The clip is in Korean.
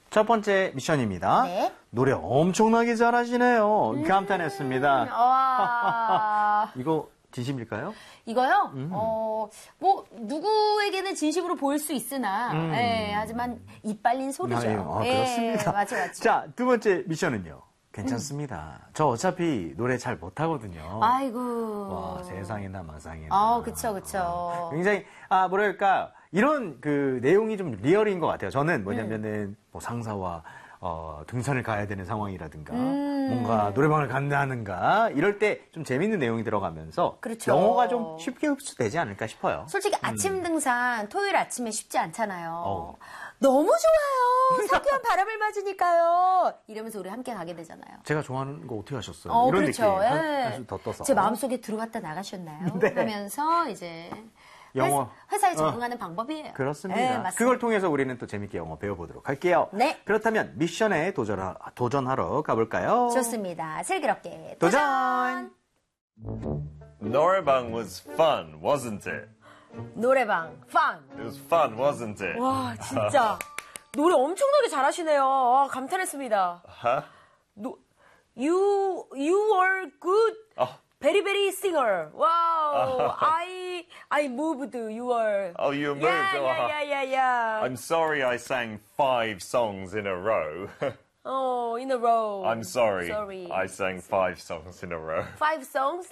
첫 번째 미션입니다. 네. 노래 엄청나게 잘하시네요. 감탄했습니다. 와. 이거 진심일까요? 이거요? 뭐, 누구에게는 진심으로 보일 수 있으나, 예, 하지만 입 빨린 소리죠. 예, 그렇습니다. 맞죠. 자, 두 번째 미션은요. 괜찮습니다. 저 어차피 노래 잘 못하거든요. 아이고. 와, 세상에나 마상에나. 그쵸. 굉장히, 뭐랄까, 이런 그 내용이 좀 리얼인 것 같아요. 저는 뭐냐면은, 뭐 상사와, 등산을 가야 되는 상황이라든가, 뭔가 노래방을 간다는가, 이럴 때 좀 재밌는 내용이 들어가면서, 그렇죠. 영어가 좀 쉽게 흡수되지 않을까 싶어요. 솔직히 아침 등산, 토요일 아침에 쉽지 않잖아요. 너무 좋아요. 상쾌한 바람을 맞으니까요. 이러면서 우리 함께 가게 되잖아요. 제가 좋아하는 거 어떻게 하셨어요? 이런 그렇죠. 느낌. 예. 한수 더 떠서. 제 마음속에 들어갔다 나가셨나요? 네. 하면서 이제 영어. 회사에 적응하는 방법이에요. 그렇습니다. 네, 맞습니다. 그걸 통해서 우리는 또 재밌게 영어 배워보도록 할게요. 네. 그렇다면 미션에 도전하러 가볼까요? 좋습니다. 슬기롭게 도전! Noraebang was fun, wasn't it? 노래방 fun. It was fun, wasn't it? 와 진짜 노래 엄청나게 잘하시네요. 와, 감탄했습니다. Huh? You were good. Oh. Very very singer. Wow. I moved. You were. Oh, you moved. Yeah. I'm sorry I sang 5 songs in a row. In a row. I'm sorry. Sorry. I sang 5 songs in a row. 5 songs